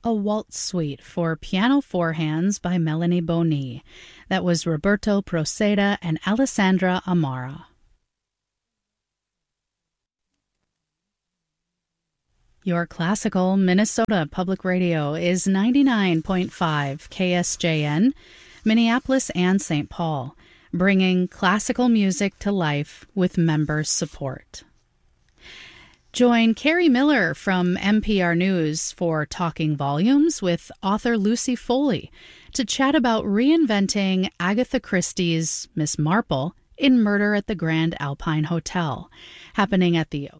a waltz suite for piano four hands by Melanie Boni. That was Roberto Proceda and Alessandra Amara. Your classical Minnesota Public Radio is 99.5 KSJN, Minneapolis and St. Paul, bringing classical music to life with member support. Join Carrie Miller from NPR News for Talking Volumes with author Lucy Foley to chat about reinventing Agatha Christie's Miss Marple in Murder at the Grand Alpine Hotel, happening at the